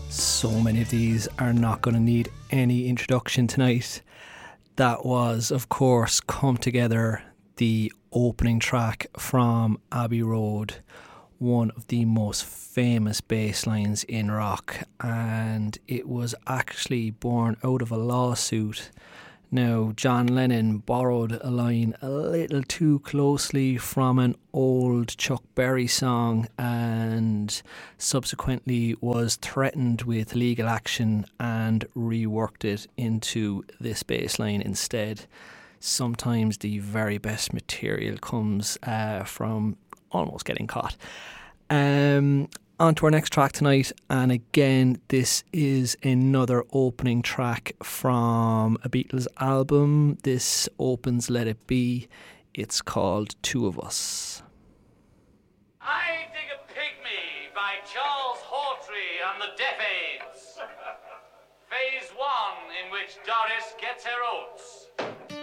So many of these are not going to need any introduction tonight. That was, of course, Come Together, the opening track from Abbey Road, one of the most famous bass lines in rock, and it was actually born out of a lawsuit. Now, John Lennon borrowed a line a little too closely from an old Chuck Berry song and subsequently was threatened with legal action and reworked it into this bass line instead. Sometimes the very best material comes from almost getting caught. On to our next track tonight, and again this is another opening track from a Beatles album. This opens Let It Be. It's called Two of Us. I Dig a Pygmy by Charles Hawtrey and the Deaf Aids. Phase 1, in which Doris gets her oats.